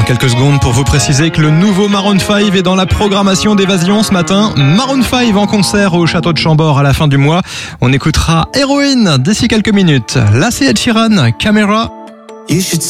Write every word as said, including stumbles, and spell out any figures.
dans quelques secondes pour vous préciser que le nouveau Maroon cinq est dans la programmation d'Évasion ce matin. Maroon cinq en concert au Château de Chambord à la fin du mois. On écoutera Héroïne d'ici quelques minutes. Là, c'est Ed Sheeran, Camera. You should